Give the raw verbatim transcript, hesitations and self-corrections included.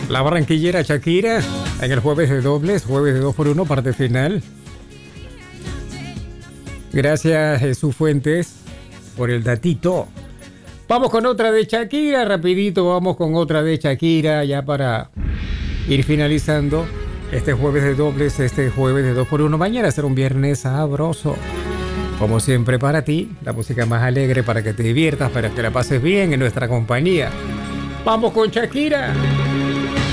La barranquillera Shakira en el jueves de dobles, jueves de dos por uno, parte final. Gracias, Jesús Fuentes, por el datito. Vamos con otra de Shakira, rapidito, vamos con otra de Shakira, ya para ir finalizando este jueves de dobles, este jueves de dos por uno. Mañana será un viernes sabroso. Como siempre para ti, la música más alegre para que te diviertas, para que la pases bien en nuestra compañía. Vamos con Shakira.